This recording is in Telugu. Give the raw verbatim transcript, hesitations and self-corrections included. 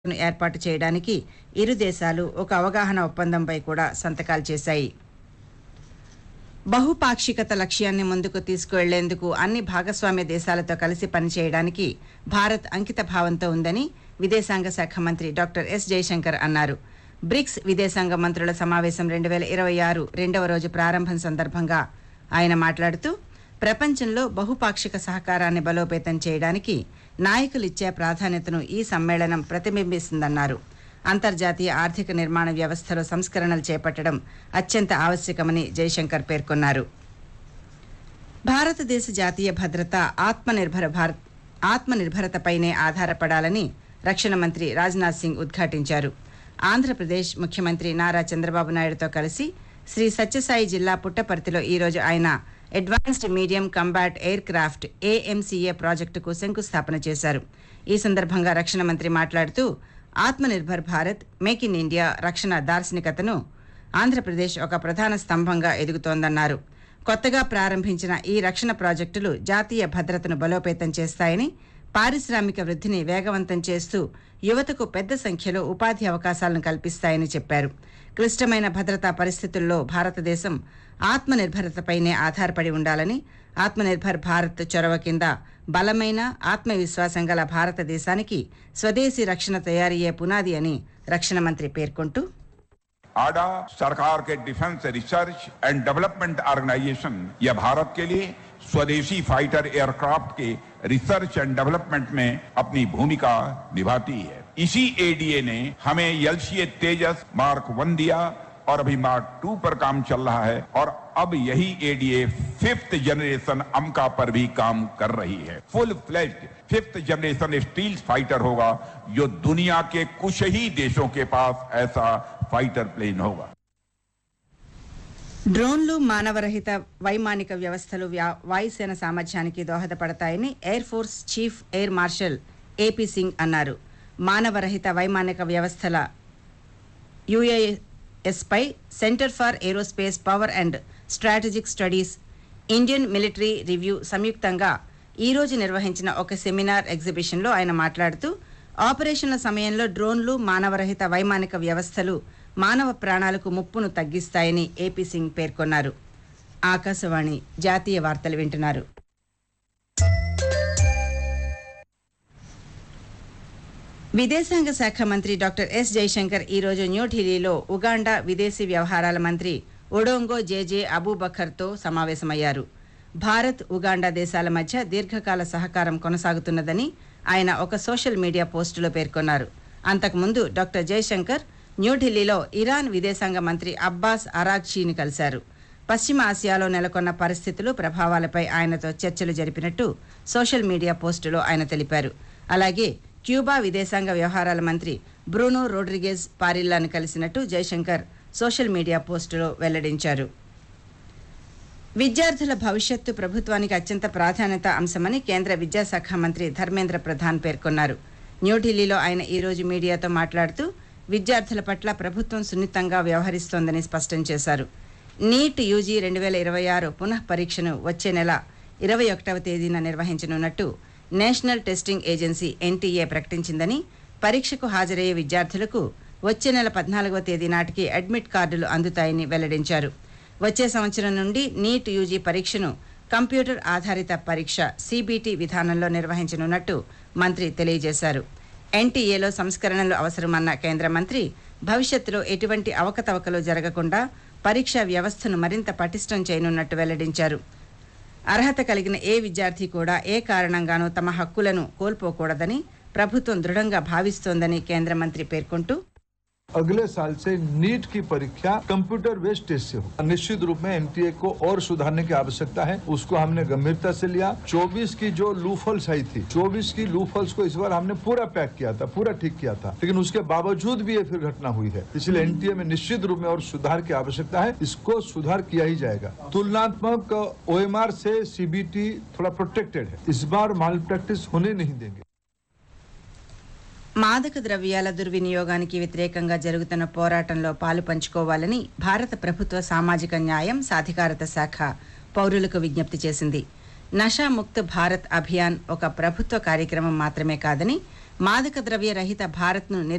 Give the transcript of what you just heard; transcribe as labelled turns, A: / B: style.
A: ను ఏర్పాటు చేయడానికి ఇరు దేశాలు ఒక అవగాహన ఒప్పందంపై కూడా సంతకాలు చేశాయి. బహుపాక్షికత లక్ష్యాన్ని ముందుకు తీసుకువెళ్లేందుకు అన్ని భాగస్వామ్య దేశాలతో కలిసి పనిచేయడానికి భారత్ అంకిత భావంతో ఉందని విదేశాంగ శాఖ మంత్రి డాక్టర్ ఎస్ జయశంకర్ అన్నారు. బ్రిక్స్ విదేశాంగ మంత్రుల సమావేశం రెండు వేల ఇరవై ఆరు రెండవ రోజు ప్రారంభం సందర్భంగా ఆయన మాట్లాడుతూ ప్రపంచంలో బహుపాక్షిక సహకారాన్ని బలోపేతం చేయడానికి నాయకులిచ్చే ప్రాధాన్యతను ఈ సమ్మేళనం ప్రతిబింబిస్తుందన్నారు. అంతర్జాతీయ ఆర్థిక నిర్మాణ వ్యవస్థలో సంస్కరణలు చేపట్టడం అత్యంత ఆవశ్యకమని జయశంకర్ పేర్కొన్నారు. భారతదేశ జాతీయ భద్రత ఆత్మనిర్భర భారత్ ఆత్మనిర్భరతపైనే ఆధారపడాలని రక్షణ మంత్రి రాజ్నాథ్ సింగ్ ఉద్ఘాటించారు. ఆంధ్రప్రదేశ్ ముఖ్యమంత్రి నారా చంద్రబాబు నాయుడుతో కలిసి శ్రీ సత్యసాయి జిల్లా పుట్టపర్తిలో ఈరోజు ఆయన advanced medium combat air craft AMCA ప్రాజెక్టుకు శంకుస్థాపన చేశారు. ఈ సందర్భంగా రక్షణ మంత్రి మాట్లాడుతూ Atmanirbhar Bharat, make in India రక్షణ దార్శనికతను ఆంధ్రప్రదేశ్ ఒక ప్రధాన స్తంభంగా ఎదుగుతోందన్నారు. కొత్తగా ప్రారంభించిన ఈ రక్షణ ప్రాజెక్టులు జాతీయ భద్రతను బలోపేతం చేస్తాయని, పారిశ్రామిక వృద్ధిని వేగవంతం చేస్తూ యువతకు పెద్ద సంఖ్యలో ఉపాధి అవకాశాలను కల్పిస్తాయని చెప్పారు. క్లిష్టమైన భద్రతా పరిస్థితుల్లో భారతదేశం ఆత్మనిర్భరతపైనే ఆధారపడి ఉండాలని, ఆత్మనిర్భర్ భారత్ చొరవ కింద బలమైన ఆత్మవిశ్వాసం గల భారతదేశానికి స్వదేశీ రక్షణ తయారీయే పునాది అని రక్షణ మంత్రి పేర్కొంటూ
B: आडा सरकार के defence research and development organisation यह भारत के लिए स्वदेशी फाइटर एयरक्राफ्ट के रिसर्च एंड डेवलपमेंट में अपनी भूमिका निभाती है. इसी एडीए ने हमें एलसीए तेजस मार्क वन दिया और अभी मार्क टू पर काम चल रहा है और अब यही एडीए फिफ्थ जनरेशन अमका पर भी काम कर रही है. Full fledged fifth generation steel fighter होगा जो दुनिया के कुछ ही देशों के पास ऐसा फाइटर प्लेन होगा.
A: డ్రోన్లు మానవరహిత వైమానిక వ్యవస్థలు వాయుసేన సామర్థ్యానికి దోహదపడతాయని air force chief air marshal AP Singh అన్నారు. మానవరహిత వైమానిక వ్యవస్థల UAS pi centre for aerospace power and strategic studies, Indian military review సంయుక్తంగా ఈ రోజు నిర్వహించిన ఒక సెమినార్ ఎగ్జిబిషన్లో ఆయన మాట్లాడుతూ ఆపరేషన్ల సమయంలో డ్రోన్లు మానవరహిత వైమానిక వ్యవస్థలు మానవ ప్రాణాలకు ముప్పును తగ్గిస్తాయని ఏపీ సింగ్ పేర్కొన్నారు. ఆకాశవాణి జాతీయ వార్తలు వింటున్నారు. విదేశాంగ శాఖ మంత్రి డాక్టర్ ఎస్ జయశంకర్ ఈరోజు న్యూఢిల్లీలో ఉగాండా విదేశీ వ్యవహారాల మంత్రి ఒడోంగో జేజే అబూబకర్తో సమావేశమయ్యారు. భారత్ ఉగాండా దేశాల మధ్య దీర్ఘకాల సహకారం కొనసాగుతున్నదని ఆయన ఒక సోషల్ మీడియా పోస్టులో పేర్కొన్నారు. అంతకుముందు డాక్టర్ జయశంకర్ న్యూఢిల్లీలో ఇరాన్ విదేశాంగ మంత్రి అబ్బాస్ అరాగ్చీని కలిశారు. పశ్చిమ ఆసియాలో నెలకొన్న పరిస్థితులు, ప్రభావాలపై ఆయనతో చర్చలు జరిపినట్టు సోషల్ మీడియా పోస్టులో ఆయన తెలిపారు. అలాగే క్యూబా విదేశాంగ వ్యవహారాల మంత్రి బ్రూనో రోడ్రిగేజ్ పారిల్లాను కలిసినట్టు జయశంకర్ సోషల్ మీడియా పోస్టులో వెల్లడించారు. విద్యార్థుల భవిష్యత్తు ప్రభుత్వానికి అత్యంత ప్రాధాన్యత అంశమని కేంద్ర విద్యాశాఖ మంత్రి ధర్మేంద్ర ప్రధాన్ పేర్కొన్నారు. న్యూఢిల్లీలో ఆయన ఈరోజు మీడియాతో మాట్లాడుతూ విద్యార్థుల పట్ల ప్రభుత్వం సున్నితంగా వ్యవహరిస్తోందని స్పష్టం చేశారు. నీట్ యూజీ రెండు వేల ఇరవై ఆరు పునః పరీక్షను వచ్చే నెల ఇరవై ఒకటవ తేదీన నిర్వహించనున్నట్టు నేషనల్ టెస్టింగ్ ఏజెన్సీ ఎన్టీఏ ప్రకటించిందని, పరీక్షకు హాజరయ్యే విద్యార్థులకు వచ్చే నెల పద్నాలుగవ తేదీ నాటికి అడ్మిట్ కార్డులు అందుతాయని వెల్లడించారు. వచ్చే సంవత్సరం నుండి నీట్ యూజీ పరీక్షను కంప్యూటర్ ఆధారిత పరీక్ష సీబీటీ విధానంలో నిర్వహించనున్నట్టు మంత్రి తెలియజేశారు. ఎన్టీఏలో సంస్కరణలు అవసరమన్న కేంద్ర మంత్రి భవిష్యత్తులో ఎటువంటి అవకతవకలు జరగకుండా పరీక్షా వ్యవస్థను మరింత పటిష్టం చేయనున్నట్టు వెల్లడించారు. అర్హత కలిగిన ఏ విద్యార్థి కూడా ఏ కారణంగానూ తమ హక్కులను కోల్పోకూడదని ప్రభుత్వం దృఢంగా భావిస్తోందని కేంద్ర మంత్రి పేర్కొంటూ
C: अगले साल से नीट की परीक्षा कंप्यूटर बेस्ड टेस्ट से हो. निश्चित रूप में एनटीए को और सुधारने की आवश्यकता है, उसको हमने गंभीरता से लिया. चौबीस की जो लूफल्स आई थी, चौबीस की लूफल्स को इस बार हमने पूरा पैक किया था, पूरा ठीक किया था, लेकिन उसके बावजूद भी ये फिर घटना हुई है. इसलिए एनटीए में निश्चित रूप में और सुधार की आवश्यकता है. इसको सुधार किया ही जाएगा. तुलनात्मक ओएमआर से सीबीटी थोड़ा प्रोटेक्टेड है. इस बार माल प्रैक्टिस होने नहीं देंगे.
A: మాదక ద్రవ్యాల దుర్వినియోగానికి వ్యతిరేకంగా జరుగుతున్న పోరాటంలో పాలు పంచుకోవాలని భారత ప్రభుత్వ సామాజిక న్యాయం సాధికారత శాఖ పౌరులకు విజ్ఞప్తి చేసింది. నషాముక్త్ భారత్ అభియాన్ ఒక ప్రభుత్వ కార్యక్రమం మాత్రమే కాదని మాదక ద్రవ్య రహిత భారత్ను